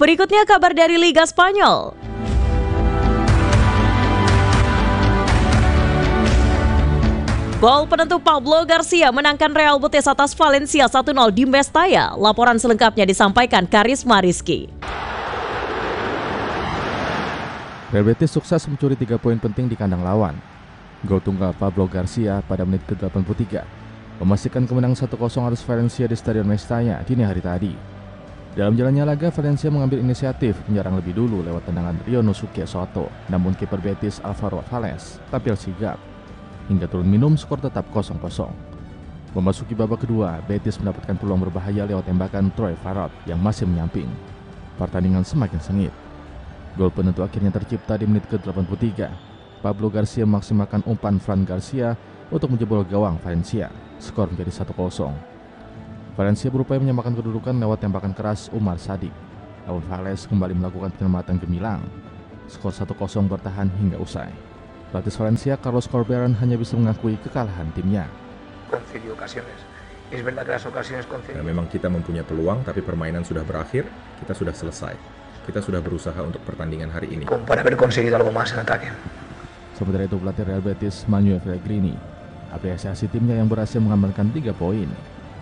Berikutnya kabar dari Liga Spanyol. Gol penentu Pablo Garcia menangkan Real Betis atas Valencia 1-0 di Mestalla. Laporan selengkapnya disampaikan Karisma Rizky. Real Betis sukses mencuri 3 poin penting di kandang lawan. Gol tunggal Pablo Garcia pada menit ke-83 memastikan kemenangan 1-0 atas Valencia di Stadion Mestalla dini hari tadi. Dalam jalannya laga, Valencia mengambil inisiatif menyerang lebih dulu lewat tendangan Ryonosuke Soto, namun kiper Betis Alvaro Valles tampil sigap. Hingga turun minum, skor tetap 0-0. Memasuki babak kedua, Betis mendapatkan peluang berbahaya lewat tembakan Troy Farod yang masih menyamping. Pertandingan semakin sengit. Gol penentu akhirnya tercipta di menit ke-83. Pablo Garcia memaksimalkan umpan Fran Garcia untuk menjebol gawang Valencia. Skor menjadi 1-0. Valencia berupaya menyamakan kedudukan lewat tembakan keras Umar Sadik. Raul Valles kembali melakukan penyelamatan gemilang. Skor 1-0 bertahan hingga usai. Pelatih Valencia, Carlos Corberán, hanya bisa mengakui kekalahan timnya. Memang kita mempunyai peluang, tapi permainan sudah berakhir, kita sudah selesai. Kita sudah berusaha untuk pertandingan hari ini. Sementara itu, pelatih Real Betis, Manuel Pellegrini, apresiasi timnya yang berhasil mengamankan 3 poin.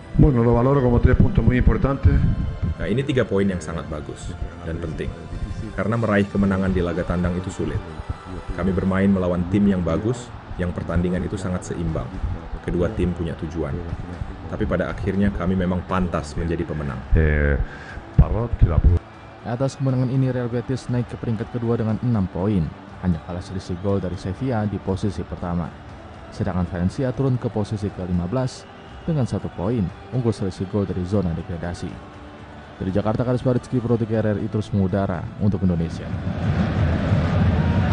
Nah, ini 3 poin yang sangat bagus dan penting. Karena meraih kemenangan di laga tandang itu sulit. Kami bermain melawan tim yang bagus, yang pertandingan itu sangat seimbang. Kedua tim punya tujuan. Tapi pada akhirnya kami memang pantas menjadi pemenang. Atas kemenangan ini, Real Betis naik ke peringkat kedua dengan 6 poin. Hanya kalah selisih gol dari Sevilla di posisi pertama. Sedangkan Valencia turun ke posisi ke-15 dengan 1 poin, unggul selisih gol dari zona degradasi. Dari Jakarta, Karisma Rizky, Pro 3 RRI terus mengudara untuk Indonesia.